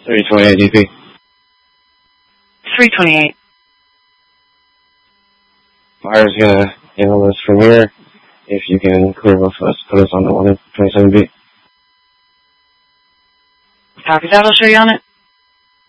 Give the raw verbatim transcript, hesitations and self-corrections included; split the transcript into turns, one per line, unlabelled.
three twenty-eight D P.
three twenty-eight.
Fire's gonna handle this from here. If you can clear both of us, put us on the one twenty-seven B.
Copy that, I'll show you on it.